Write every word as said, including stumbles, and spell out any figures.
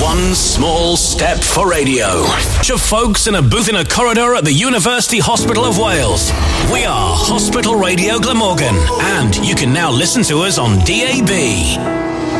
One small step for radio. To folks in a booth in a corridor at the University Hospital of Wales. We are Hospital Radio Glamorgan, and you can now listen to us on D A B.